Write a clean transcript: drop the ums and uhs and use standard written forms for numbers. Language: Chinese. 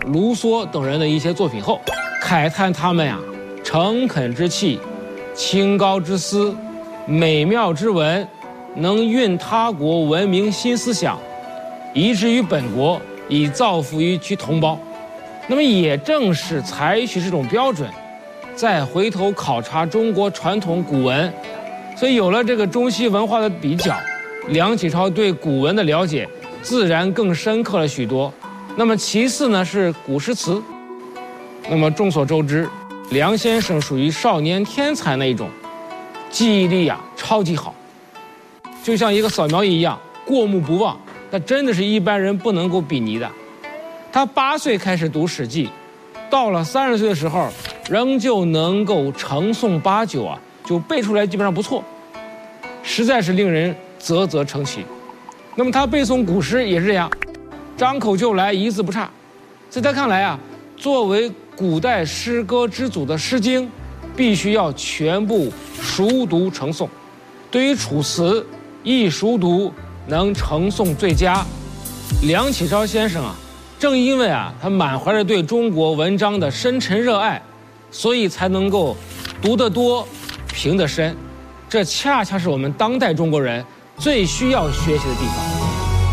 卢梭等人的一些作品后，慨叹他们诚恳之气、清高之思、美妙之文，能运他国文明新思想，移之于本国，以造福于其同胞。那么也正是采取这种标准，再回头考察中国传统古文，所以有了这个中西文化的比较，梁启超对古文的了解自然更深刻了许多。那么其次呢是古诗词。那么众所周知，梁先生属于少年天才那一种，记忆力超级好，就像一个扫描仪一样，过目不忘，那真的是一般人不能够比拟的。他8岁开始读《史记》，到了30岁的时候，仍旧能够成诵8九就背出来，基本上不错，实在是令人啧啧称奇。那么他背诵古诗也是这样，张口就来，一字不差。在他看来作为古代诗歌之祖的《诗经》，必须要全部熟读成诵。对于《楚辞》，亦熟读，能成诵最佳。梁启超先生正因为他满怀着对中国文章的深沉热爱，所以才能够读得多，评得深。这恰恰是我们当代中国人最需要学习的地方。